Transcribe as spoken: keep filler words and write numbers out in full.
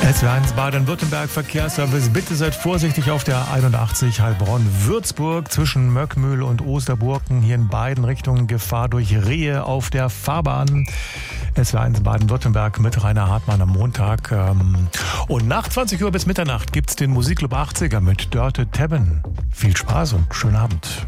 S W eins Baden-Württemberg Verkehrsservice. Bitte seid vorsichtig auf der einundachtzig Heilbronn-Würzburg zwischen Möckmühl und Osterburken. Hier in beiden Richtungen Gefahr durch Rehe auf der Fahrbahn. S W eins Baden-Württemberg mit Rainer Hartmann am Montag. Und nach zwanzig Uhr bis Mitternacht gibt's den Musikclub achtziger mit Dörte Tebben. Viel Spaß und schönen Abend.